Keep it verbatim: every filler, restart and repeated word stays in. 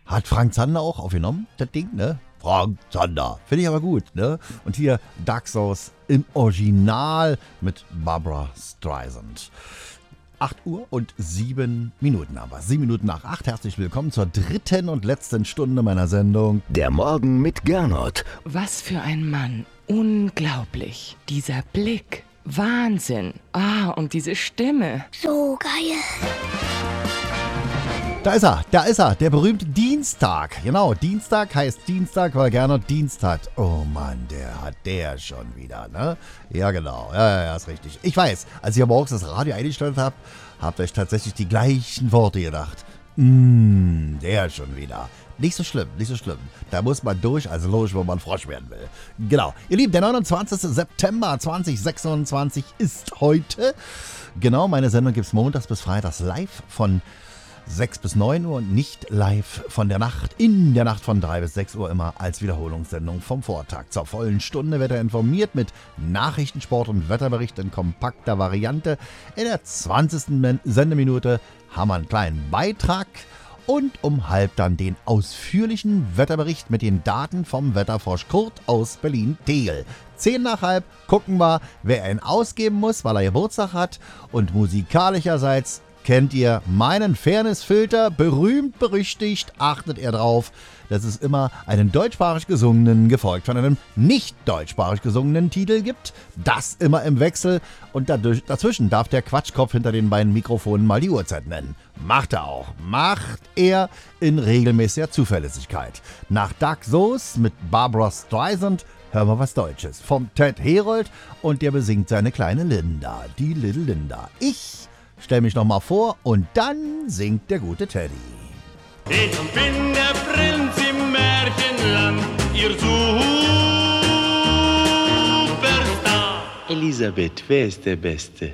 Hat Frank Zander auch aufgenommen, das Ding, ne? Frank Zander. Finde ich aber gut, ne? Und hier Dark Souls im Original mit Barbra Streisand. acht Uhr und sieben Minuten aber. sieben Minuten nach acht. Herzlich willkommen zur dritten und letzten Stunde meiner Sendung. Der Morgen mit Gernot. Was für ein Mann. Unglaublich. Dieser Blick. Wahnsinn. Ah, und diese Stimme. So geil. Da ist er, da ist er, der berühmte Dienstag. Genau, Dienstag heißt Dienstag, weil Gernot Dienst hat. Oh Mann, der hat der schon wieder, ne? Ja, genau, ja, ja, ja, ist richtig. Ich weiß, als ich morgens das Radio eingestellt habe, habt ihr euch tatsächlich die gleichen Worte gedacht. Mmm, der schon wieder. Nicht so schlimm, nicht so schlimm. Da muss man durch, also logisch, wo man Frosch werden will. Genau. Ihr Lieben, der neunundzwanzigster September zweitausendsechsundzwanzig ist heute. Genau, meine Sendung gibt es montags bis freitags live von sechs bis neun Uhr und nicht live von der Nacht, in der Nacht von drei bis sechs Uhr immer als Wiederholungssendung vom Vortag. Zur vollen Stunde wird er informiert mit Nachrichten, Sport und Wetterbericht in kompakter Variante. In der zwanzigsten Sendeminute haben wir einen kleinen Beitrag und um halb dann den ausführlichen Wetterbericht mit den Daten vom Wetterfrosch Kurt aus Berlin-Tegel. Zehn nach halb gucken wir, wer ihn ausgeben muss, weil er Geburtstag hat, und musikalischerseits kennt ihr meinen Fairness-Filter, berühmt, berüchtigt, achtet er drauf, dass es immer einen deutschsprachig gesungenen, gefolgt von einem nicht deutschsprachig gesungenen Titel gibt. Das immer im Wechsel, und dadurch, dazwischen darf der Quatschkopf hinter den beiden Mikrofonen mal die Uhrzeit nennen. Macht er auch. Macht er in regelmäßiger Zuverlässigkeit. Nach Dark Souls mit Barbra Streisand hören wir was Deutsches. Vom Ted Herold, und der besingt seine kleine Linda, die Little Linda. Ich stell mich noch mal vor und dann singt der gute Teddy. Ich bin der Prinz im Märchenland, ihr Superstar. Elisabeth, wer ist der Beste?